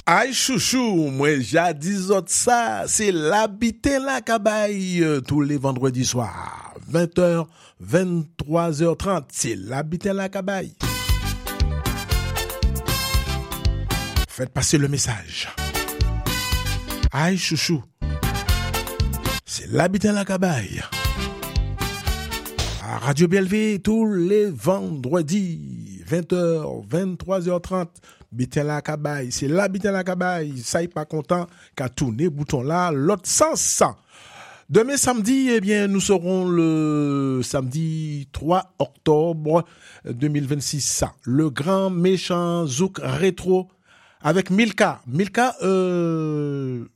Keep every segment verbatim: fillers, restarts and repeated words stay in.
Aïe chouchou, moi jadis autre ça, c'est l'habiter la cabaye euh, tous les vendredis soirs, vingt heures, vingt-trois heures trente, c'est l'habiter la cabaye. Faites passer le message. Aïe chouchou, c'est l'habiter la cabaye. À Radio B L V tous les vendredis, vingt heures, vingt-trois heures trente. Biten la cabaye, c'est là biten la cabaye, ça y pas content qu'à tourner bouton là, l'autre sens. Demain samedi, eh bien, nous serons le samedi trois octobre deux mille vingt-six, le grand méchant Zouk rétro avec Milka. Milka, euh,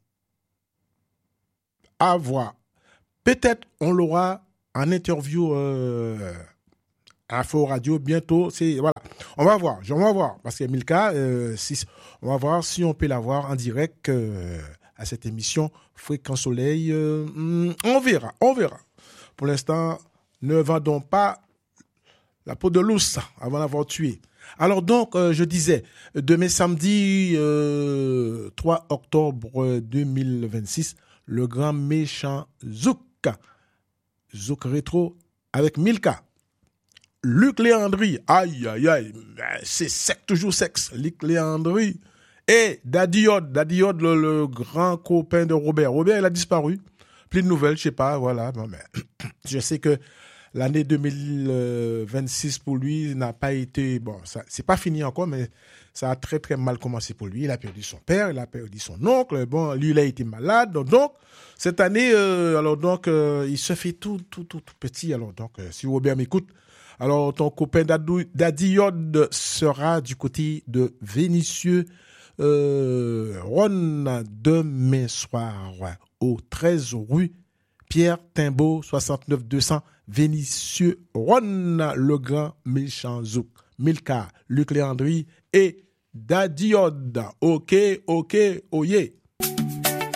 à voir. Peut-être on l'aura en interview, euh, Info Radio bientôt, c'est voilà. On va voir, on va voir parce que Milka, euh, si, on va voir si on peut l'avoir en direct euh, à cette émission Fréquence Soleil. Euh, on verra, on verra. Pour l'instant, ne vendons pas la peau de l'ours avant d'avoir tué. Alors donc, euh, je disais, demain samedi euh, trois octobre deux mille vingt-six, le grand méchant Zouk, Zouk rétro avec Milka. Luc Léandri, aïe, aïe, aïe, c'est sec, toujours sexe, Luc Léandri. Et Daddy Yod, Daddy Yod, le, le grand copain de Robert. Robert, il a disparu. Plus de nouvelles, je sais pas, voilà. Bon, mais je sais que l'année deux mille vingt-six pour lui n'a pas été, bon, ça, c'est pas fini encore, mais ça a très, très mal commencé pour lui. Il a perdu son père, il a perdu son oncle. Bon, lui, il a été malade. Donc, donc cette année, euh, alors donc, euh, il se fait tout, tout, tout, tout petit. Alors donc, euh, si Robert m'écoute, alors, ton copain Daddy Yod sera du côté de Vénitieux, euh, Ron, demain soir, au treize rue Pierre Timbaud, soixante-neuf deux cents, Vénitieux, Ron, le grand méchant Zouk, Milka, Luc Léandri et Daddy Yod. Ok, ok, oye.